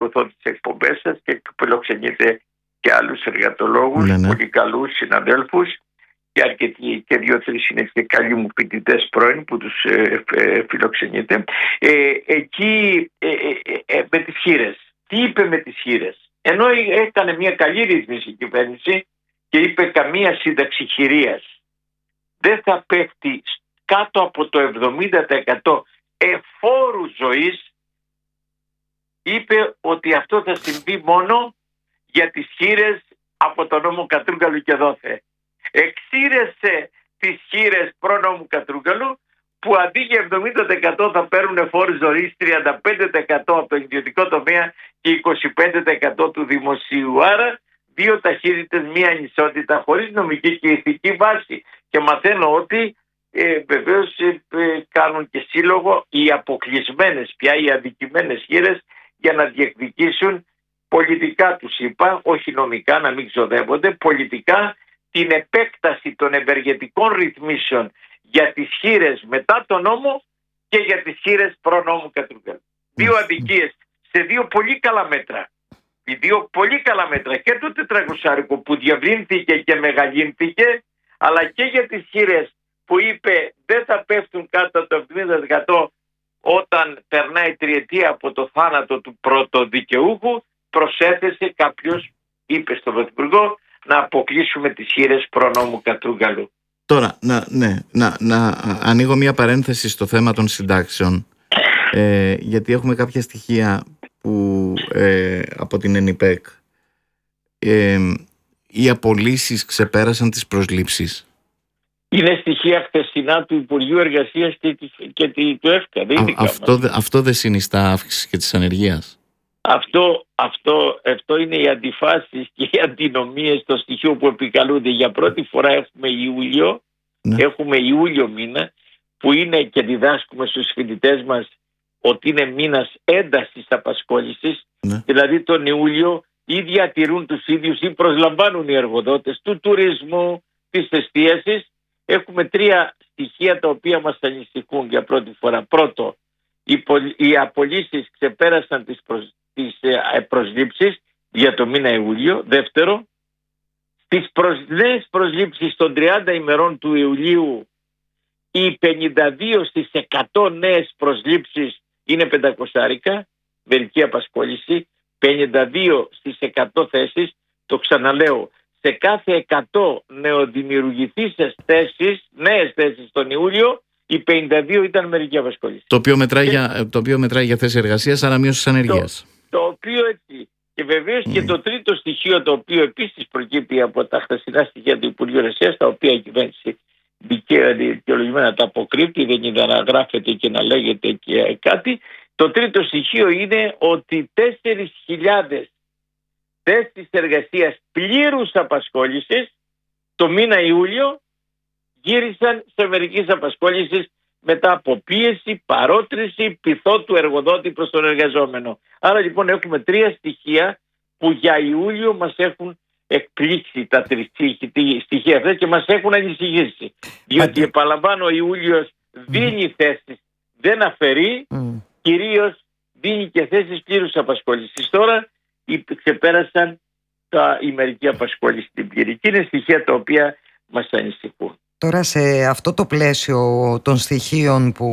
παρακολουθώ τις εκπομπές σας και φιλοξενείτε και άλλους εργατολόγους, πολύ καλούς συναδέλφους και αρκετοί και 2-3 είναι και καλοί μου φοιτητές πρώην που τους φιλοξενείτε. Εκεί με τις χήρες. Τι είπε με τις χήρες? Ενώ έκανε μια καλή ρύθμιση η κυβέρνηση και είπε καμία σύνταξη χειρίας δεν θα πέφτει κάτω από το 70% εφόρου ζωής, είπε ότι αυτό θα συμβεί μόνο για τις χήρες από τον νόμο Κατρούγκαλου και δόθε. Εξήρεσε τις χήρες προ-νόμου Κατρούγκαλου που αντί για 70% θα παίρνουν φόρους ζωής 35% από το ιδιωτικό τομέα και 25% του δημοσίου. Άρα δύο ταχύτητες, μία ανισότητα χωρίς νομική και ηθική βάση. Και μαθαίνω ότι βεβαίως κάνουν και σύλλογο οι αποκλεισμένες πια, οι αδικημένες χήρες για να διεκδικήσουν πολιτικά, τους είπα, όχι νομικά, να μην ξοδεύονται, πολιτικά την επέκταση των ευεργετικών ρυθμίσεων για τις χήρες μετά τον νόμο και για τις χήρες προ-νόμου Κατρούγκαλου. Δύο αδικίες σε δύο πολύ καλά μέτρα. Οι δύο πολύ καλά μέτρα, και το 400 που διευρύνθηκε και μεγαλύνθηκε, αλλά και για τις χήρες που είπε δεν θα πέφτουν κάτω από το 70% όταν περνάει τριετία από το θάνατο του πρώτου δικαιούχου, προσέθεσε κάποιος, είπε στον Πρωθυπουργό, να αποκλείσουμε τις χήρες προ-νόμου Κατρούγκαλου. Τώρα, να ανοίγω μια παρένθεση στο θέμα των συντάξεων, γιατί έχουμε κάποια στοιχεία που από την ΕΝΙΠΕΚ οι απολύσεις ξεπέρασαν τις προσλήψεις. Είναι στοιχεία χθεσινά του Υπουργείου Εργασίας και του ΕΦΚΑ. Αυτό δεν συνιστά αύξηση και της ανεργίας? Αυτό είναι οι αντιφάσεις και οι αντινομίες των στοιχείων που επικαλούνται. Για πρώτη φορά έχουμε Ιούλιο μήνα, που είναι και διδάσκουμε στους φοιτητές μας ότι είναι μήνας έντασης απασχόλησης. Δηλαδή τον Ιούλιο ή διατηρούν τους ίδιους ή προσλαμβάνουν οι εργοδότες του τουρισμού, της εστίασης. Έχουμε τρία στοιχεία τα οποία μας ανησυχούν για πρώτη φορά. Πρώτο, οι απολύσεις ξεπέρασαν τις προσλήψεις για το μήνα Ιούλιο. Δεύτερο, στις νέες προσλήψεις των 30 ημερών του Ιουλίου, οι 52 στις 100 νέες προσλήψεις είναι 500, μερική απασχόληση, 52 στις 100 θέσεις, το ξαναλέω, σε κάθε 100 νεοδημιουργηθήσεις θέσεις, νέες θέσεις τον Ιούλιο, οι 52 ήταν μερική απασχόληση. Το οποίο μετράει για θέση εργασίας, άρα μείωση της ανεργίας. Το οποίο έτσι. Και βεβαίως και το τρίτο στοιχείο, το οποίο επίσης προκύπτει από τα χθεσινά στοιχεία του Υπουργείου Εργασίας, τα οποία η κυβέρνηση δικαιολογημένα τα αποκρύπτει, δεν είναι να γράφεται και να λέγεται και κάτι. Το τρίτο στοιχείο είναι ότι 4.000 θέσεις εργασίας πλήρους απασχόλησης το μήνα Ιούλιο γύρισαν σε μερικής απασχόλησης μετά από πίεση, παρότριση, πειθό του εργοδότη προς τον εργαζόμενο. Άρα λοιπόν έχουμε τρία στοιχεία που για Ιούλιο μας έχουν εκπλήξει, τα στοιχεία αυτά, και μας έχουν ανησυχήσει. Διότι επαναλαμβάνω, ο Ιούλιος δίνει θέσεις, δεν αφαιρεί, κυρίως δίνει και θέσεις πλήρους απασχόλησης. Τώρα ξεπέρασαν η μερική απασχόληση την πληρική. Είναι στοιχεία τα οποία μας ανησυχούν. Τώρα σε αυτό το πλαίσιο των στοιχείων που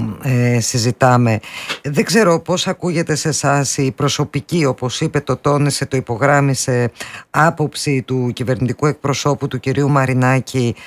συζητάμε, δεν ξέρω πώς ακούγεται σε εσάς η προσωπική, όπως είπε, το τόνισε, το υπογράμμισε, άποψη του κυβερνητικού εκπροσώπου του κυρίου Μαρινάκη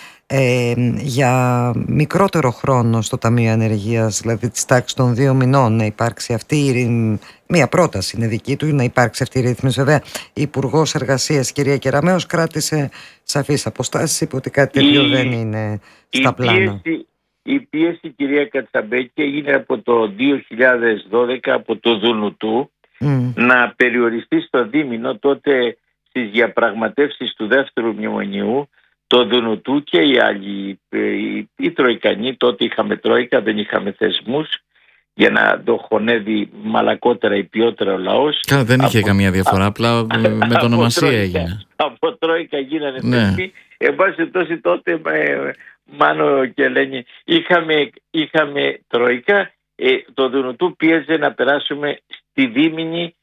για μικρότερο χρόνο στο Ταμείο Ανεργίας, δηλαδή της τάξης των 2 μηνών, να υπάρξει αυτή μία πρόταση είναι δική του, να υπάρξει αυτή η ρύθμιση. Βέβαια η Υπουργός Εργασίας, κυρία Κεραμέως, κράτησε σαφείς αποστάσεις, είπε ότι κάτι τέτοιο δεν είναι στα πλάνα. Η πίεση, κυρία Κατσαμπέκη, έγινε από το 2012 από το Δουνουτού να περιοριστεί στο δίμηνο. Τότε στις διαπραγματεύσεις του δεύτερου μνημονίου, το Δουνουτού και οι άλλοι, οι Τροϊκανοί, τότε είχαμε Τρόικα, δεν είχαμε θεσμούς για να το χωνεύει μαλακότερα ή ποιότερα ο λαός. Δεν είχε καμία διαφορά, απλά με το ονομασία έγινε. Από Τρόικα γίνανε θεσμοί. Εν πάση τόσο τότε, Μάνο και Ελένη, είχαμε Τρόικα. Το Δουνουτού πίεζε να περάσουμε στη δίμηνη